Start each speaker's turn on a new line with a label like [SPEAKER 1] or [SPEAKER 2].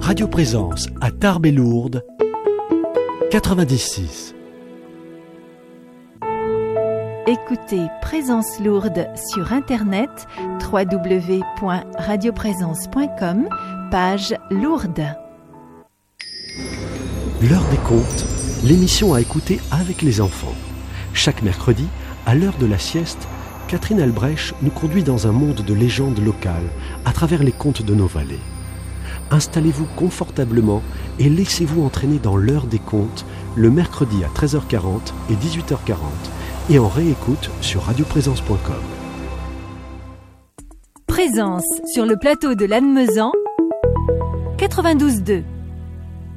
[SPEAKER 1] Radio Présence à Tarbes et Lourdes, 96.
[SPEAKER 2] Écoutez Présence Lourdes sur internet www.radioprésence.com, page Lourdes.
[SPEAKER 1] L'heure des contes, l'émission à écouter avec les enfants. Chaque mercredi, à l'heure de la sieste, Catherine Albrecht nous conduit dans un monde de légendes locales à travers les contes de nos vallées. Installez-vous confortablement et laissez-vous entraîner dans l'heure des contes le mercredi à 13h40 et 18h40 et en réécoute sur radioprésence.com.
[SPEAKER 2] Présence sur le plateau de Lannemezan, 92.2.